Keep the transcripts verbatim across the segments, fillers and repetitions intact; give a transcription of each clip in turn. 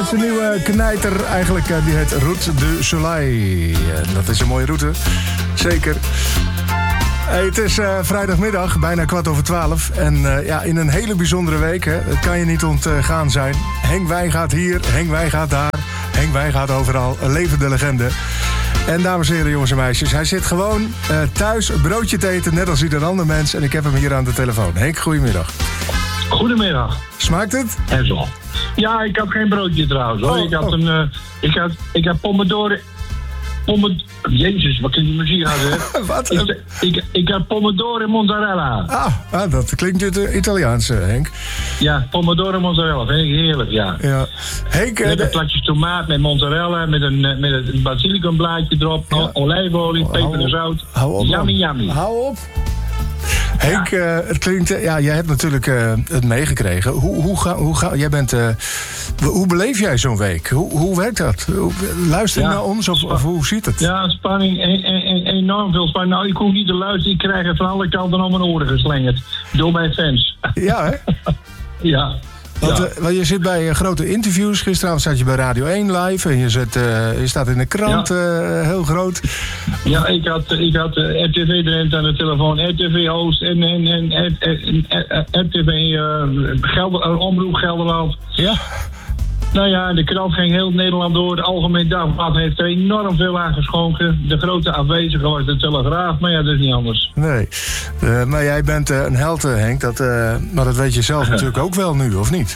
Het is een nieuwe knijter eigenlijk, die heet Route du Soleil. En dat is een mooie route, zeker. Hey, het is uh, vrijdagmiddag, bijna kwart over twaalf. En uh, ja, in een hele bijzondere week, hè, dat kan je niet ontgaan zijn. Henk Wijngaard hier, Henk Wijngaard daar, Henk Wijngaard overal. Een levende legende. En dames en heren, jongens en meisjes, hij zit gewoon uh, thuis een broodje te eten, net als ieder ander mens. En ik heb hem hier aan de telefoon. Henk, goedemiddag. Goedemiddag. Smaakt het? En zo. Ja, ik had geen broodje trouwens. Hoor. Oh, ik had oh. een, uh, ik had, ik had pomodoro. Pomod... Jezus, wat kun je muziek gaan zeggen? Wat? Ik, ik, ik had pomodoro en mozzarella. Ah, ah, dat klinkt het Italiaans, Henk. Ja, pomodoro en mozzarella. Vind ik heerlijk, ja. Ja. Henk, met de... een plakjes tomaat met mozzarella, met een, met een basilicumblaadje erop, ja. Olijfolie, peper en zout. Hou op, yummy, yummy. Hou op. Henk, ja. uh, het klinkt... Uh, ja, jij hebt natuurlijk uh, het meegekregen. Hoe, hoe, ga, hoe, ga, jij bent, uh, hoe beleef jij zo'n week? Hoe, hoe werkt dat? Hoe, luister je ja. naar ons of, of hoe ziet het? Ja, spanning. En, en, en, enorm veel spanning. Nou, ik hoef niet te luisteren. Ik krijg het van alle kanten om mijn oren geslingerd. Door mijn fans. Ja, hè? Ja. Want, ja. uh, want je zit bij uh, grote interviews. Gisteravond zat je bij Radio één live. En je, zit, uh, je staat in de krant, ja. uh, heel groot. Ja, ik had, ik had uh, R T V-drent aan de telefoon. R T V-host en, en, en, en, en, en R T V uh, Gelder, Omroep Gelderland. Ja. Nou ja, de krant ging heel Nederland door. De Algemeen Dagblad heeft er enorm veel aan geschonken. De grote afwezige was de Telegraaf, maar ja, dat is niet anders. Nee, uh, maar jij bent uh, een held, Henk. Dat, uh, maar dat weet je zelf natuurlijk ook wel nu, of niet?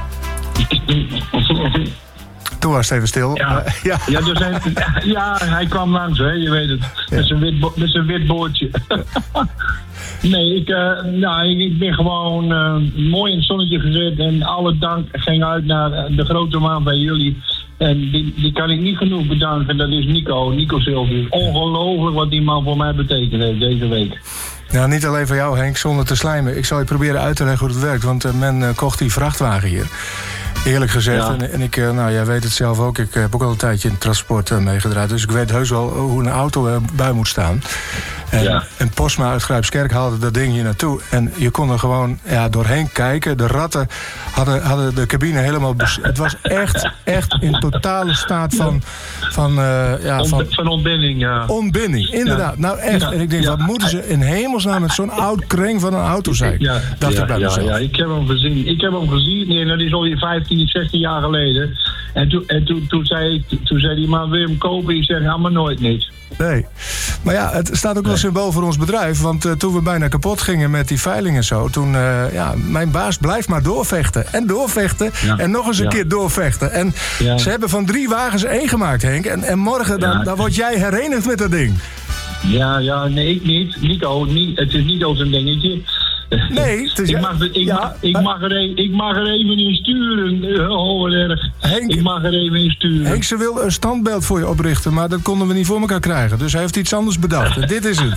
Toen was het even stil. Ja, uh, ja. Ja, dus hij, ja, hij kwam langs, hè, je weet het. Ja. Met zijn wit, bo- met zijn wit boordje. Nee, ik, uh, nou, ik, ik ben gewoon uh, mooi in het zonnetje gezet. En alle dank ging uit naar de grote man bij jullie. En die, die kan ik niet genoeg bedanken. Dat is Nico, Nico Silvius. Ongelooflijk wat die man voor mij betekend heeft deze week. Ja, niet alleen voor jou, Henk, zonder te slijmen. Ik zal je proberen uit te leggen hoe het werkt. Want uh, men uh, kocht die vrachtwagen hier. Eerlijk gezegd, ja. en, en ik, nou jij weet het zelf ook, ik heb ook al een tijdje in het transport uh, meegedraaid. Dus ik weet heus wel hoe een auto uh, bij moet staan. En, ja. en Postma uit Grijpskerk haalde dat ding hier naartoe. En je kon er gewoon ja, doorheen kijken. De ratten hadden, hadden de cabine helemaal... Bes- het was echt, echt in totale staat van... Van, uh, ja, van, van ontbinding, ja. Ontbinding, inderdaad. Ja. Nou echt. Ja. En ik denk, ja. wat moeten ze in hemelsnaam met zo'n oud kreng van een auto zijn? Ja. Dacht ja, ik bij ja, mezelf. Ja, ik heb hem gezien. Ik heb hem gezien. Nee, dat is alweer vijftien, zestien jaar geleden. En toen, en toen, toen, zei, toen zei die man, wil je hem kopen? Ik zeg, ja, maar nooit niet. Nee. Maar ja, het staat ook wel symbool voor ons bedrijf. Want uh, toen we bijna kapot gingen met die veiling en zo... toen, uh, ja, mijn baas blijft maar doorvechten. En doorvechten. Ja. En nog eens een ja. keer doorvechten. En ja. ze hebben van drie wagens één gemaakt, Henk. En, en morgen, dan, ja. dan word jij herenigd met dat ding. Ja, ja, nee, ik niet. Nico, niet, het is niet over een dingetje. Nee, het is, ik, mag, ik, ja, mag, ik, mag er even, ik mag er even in sturen. Oh, erg. Henk, ik mag er even in sturen. Henk, ze wil een standbeeld voor je oprichten, maar dat konden we niet voor elkaar krijgen. Dus hij heeft iets anders bedacht. En dit is het.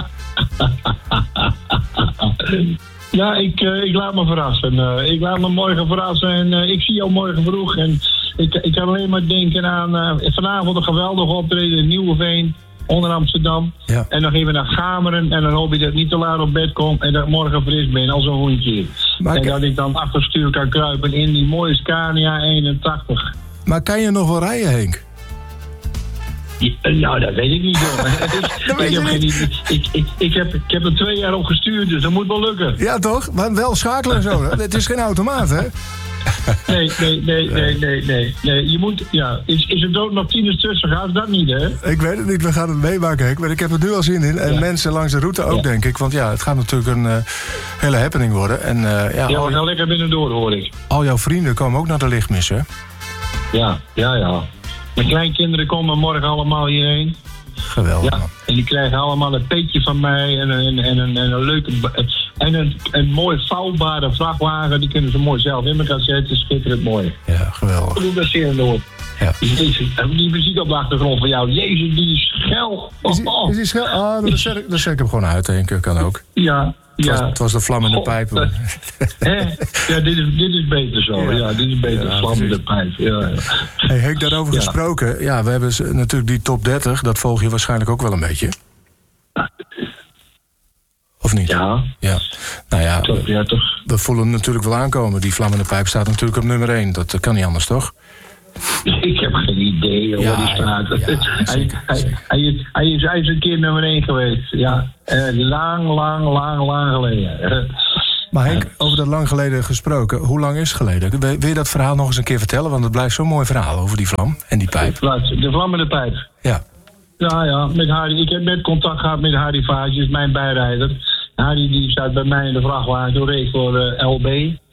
Ja, ik, uh, ik laat me verrassen. Uh, ik laat me morgen verrassen en uh, ik zie jou morgen vroeg. En ik, ik kan alleen maar denken aan uh, vanavond een geweldige optreden in Nieuweveen. Onder Amsterdam. Ja. En dan gaan we naar Gameren. En dan hoop ik dat ik niet te laat op bed kom. En dat ik morgen fris ben als een hondje. Maar en kan... dat ik dan achter het stuur kan kruipen in die mooie Scania eenentachtig. Maar kan je nog wel rijden, Henk? Ja, nou, dat weet ik niet, jongen. dat weet ik, je heb niet. Geen, ik, ik, ik, heb, ik heb er twee jaar op gestuurd, dus dat moet wel lukken. Ja, toch? Maar wel schakelen en zo. Het is geen automaat, hè? Nee, nee, nee, nee, nee, nee, nee. Je moet, ja. Is, is er dood nog tieners tussen? Gaat dat niet, hè? Ik weet het niet, we gaan het meemaken, Henk. Maar ik heb er nu al zin in. En ja. mensen langs de route ook, ja. denk ik. Want ja, het gaat natuurlijk een uh, hele happening worden. En, uh, ja, ja, we gaan lekker binnendoor, hoor ik. Al jouw vrienden komen ook naar de lichtmis, hè? Ja, ja, ja. Mijn kleinkinderen komen morgen allemaal hierheen. Geweldig. Ja, en die krijgen allemaal een peetje van mij en een, en een, en een leuke... En een, een mooi vouwbare vrachtwagen, die kunnen ze mooi zelf in elkaar zetten. Schitterend mooi. Ja, geweldig. Ik doe dat zeer door. Ja. Jezus, die muziek op de achtergrond van jou. Jezus, die is schel. Oh, is, die, is die schel? Ah, dan zet, ik, dan zet ik hem gewoon uit, denk ik. Kan ook. Ja. Het, ja. was, het was de vlammende pijp. Oh, ja, dit is, dit is beter zo. Ja, ja dit is beter. Ja, vlammende pijp. Ja, ja. Hey, Henk, daarover ja. gesproken. Ja, we hebben natuurlijk die top dertig. Dat volg je waarschijnlijk ook wel een beetje. Of niet? Ja. ja. Nou ja, toch, ja toch. we voelen natuurlijk wel aankomen. Die vlammende pijp staat natuurlijk op nummer één. Dat kan niet anders, toch? Ik heb geen idee hoor, Ja, waar die staat. ja, ja, hij, zeker, hij, zeker. hij, is, hij, is, hij is een keer nummer één geweest. Ja, uh, lang, lang, lang, lang geleden. Maar Henk, over dat lang geleden gesproken, hoe lang is het geleden? Wil wil je dat verhaal nog eens een keer vertellen? Want het blijft zo'n mooi verhaal over die vlam en die pijp. De vlammende pijp. Ja. Ja, ja, met Harry. Ik heb net contact gehad met Harry Vaatjes, mijn bijrijder. Harry die staat bij mij in de vrachtwagen, toen reed voor uh, L B,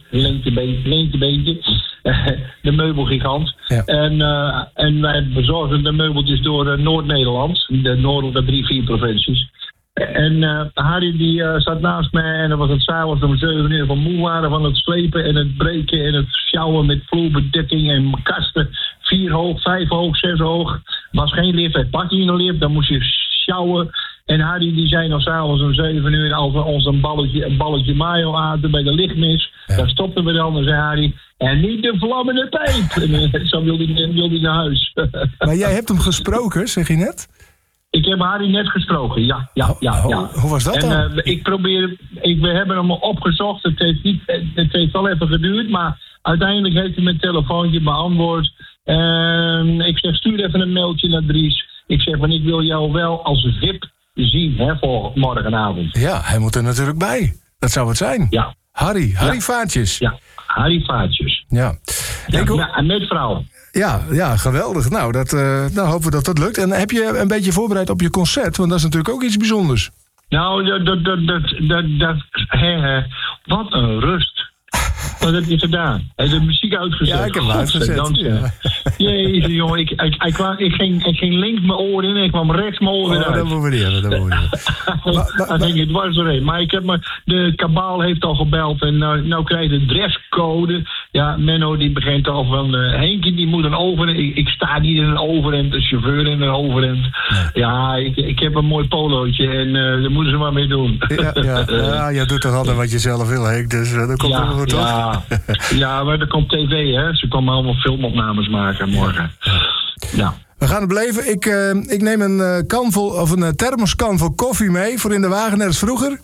Leentebeentje, de meubelgigant. Ja. En, uh, en wij bezorgden de meubeltjes door uh, Noord-Nederland, de noordelijke drie, vier provincies. En uh, Harry die uh, zat naast mij en dan was het s'avonds om zeven uur van moe waren van het slepen en het breken en het sjouwen met vloerbedekking en kasten. Vier hoog, vijf hoog, zes hoog. Was geen lift, hij pakte in de lift, dan moest je sjouwen. En Harry die zei nog s'avonds om zeven uur als we ons een balletje, een balletje mayo aten bij de lichtmis. Ja. Dan stopten we dan en zei Harry, en niet de vlammende pijp. En zo wilde hij, wilde hij naar huis. Maar jij hebt hem gesproken, zeg je net? Ik heb Harry net gesproken, ja. ja, ja, ja. Hoe, hoe was dat dan? En, uh, ik probeer, ik, we hebben hem opgezocht. Het heeft, niet, het heeft wel even geduurd, maar uiteindelijk heeft hij mijn telefoontje beantwoord. Uh, ik zeg, stuur even een mailtje naar Dries. Ik zeg, van ik wil jou wel als V I P zien, hè, voor morgenavond. Ja, hij moet er natuurlijk bij. Dat zou het zijn. Ja. Harry, Harry ja. Vaatjes. Ja, Harry Vaatjes. Ja. Ja, ik, ja, met vrouw. Ja, ja, geweldig. Nou, dat, uh, nou, hopen we dat dat lukt. En heb je een beetje voorbereid op je concert? Want dat is natuurlijk ook iets bijzonders. Nou, dat, dat, dat, dat, dat, dat hè, hè. Wat een rust. Wat heb je gedaan? Hij heeft de muziek uitgezet. Ja, ik heb hem uitgezet. Ja. Jezus, jongen. Ik, ik, ik, kwam, ik, ging, ik ging links mijn oor in en ik kwam rechts mijn oor weer oh, uit. Dat moeten we niet hebben, dat moeten we niet hebben. Dan ging het dwars doorheen. Maar ik heb me, de kabaal heeft al gebeld en nou, nou krijg je de dresscode. Ja, Menno die begint al van, uh, Henkie die moet een overhemd. Ik, ik sta niet in een overhemd, de chauffeur in een overhemd. Nee. Ja, ik, ik heb een mooi polootje en uh, daar moeten ze maar mee doen. Ja, ja, ja, jij doet toch altijd wat je zelf wil, Henk, dus uh, dat komt ja, wel goed, toch? Ja, ja, maar er komt tv, hè. Ze komen allemaal filmopnames maken morgen. Ja. We gaan het beleven. Ik, uh, ik neem een uh, kan vol, of een uh, thermoskan vol koffie mee voor in de wagen, net als vroeger.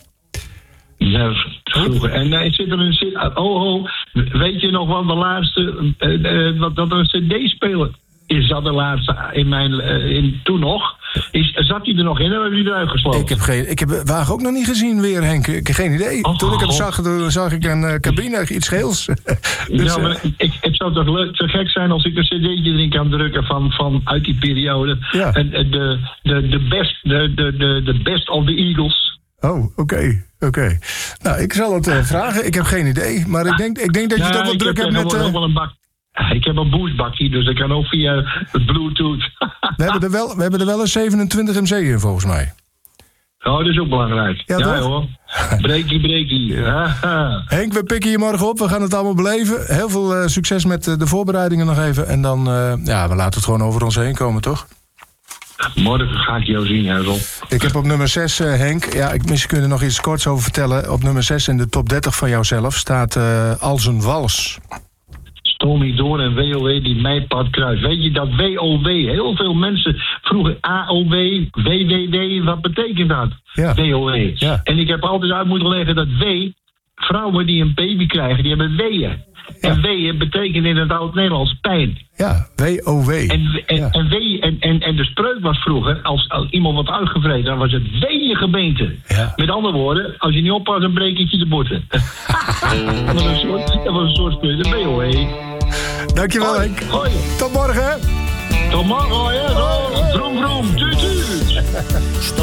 Ja, vroeger. En uh, zit er een zit. Oh, oh, weet je nog wat de laatste. Uh, uh, wat dat een cd-speler is dat de laatste in mijn. Uh, in, toen nog. Is, zat hij er nog in en hebben jullie eruit gesloten? Ik heb, geen, ik heb de wagen ook nog niet gezien weer, Henk. Ik heb geen idee. Oh, toen ik hem zag, toen zag ik een uh, cabine, iets geels. Dus, ja, maar uh, ik, het zou toch leuk, te gek zijn als ik een cd'tje erin kan drukken van, van uit die periode. Ja. En de, de, de, best, de, de, de, de best of the Eagles. Oh, oké. Okay, oké. Okay. Nou, ik zal het uh, vragen. Ik heb geen idee. Maar ik denk, ik denk dat je ja, toch wel druk hebt met... Uh... Wel een bak. Ik heb een boostbakje, dus ik kan ook via Bluetooth. we, hebben er wel, we hebben er wel een zevenentwintig M C in, volgens mij. Oh, dat is ook belangrijk. Ja, ja hoor. Breekie, breekie. Ja. Henk, we pikken je morgen op. We gaan het allemaal beleven. Heel veel uh, succes met uh, de voorbereidingen nog even. En dan, uh, ja, we laten het gewoon over ons heen komen, toch? Morgen ga ik jou zien, Hazel. Ik heb op nummer zes, uh, Henk... Ja, ik misschien kun je er nog iets korts over vertellen. Op nummer zes in de top dertig van jouzelf staat uh, Als een Wals. Tommy Door en W O W die mijn pad kruist. Weet je dat W O W, heel veel mensen vroegen A O W, W W W, wat betekent dat? Ja. W O W. Ja. En ik heb altijd uit moeten leggen dat W, vrouwen die een baby krijgen, die hebben weeën. Ja. En weeën betekent in het oud-Nederlands pijn. Ja, W O W. En, en, ja. en, wee, en, en, en de spreuk was vroeger, als, als iemand wat uitgevreten, dan was het weeëngebeente. Ja. Met andere woorden, als je niet oppast, dan breek je de botten. dat was een soort, dat was een soort spreuk, de W O W. Dankjewel, Henk. Hoi. Tot morgen. Tot morgen, ja. Vroom, vroom. Tuut, tuut.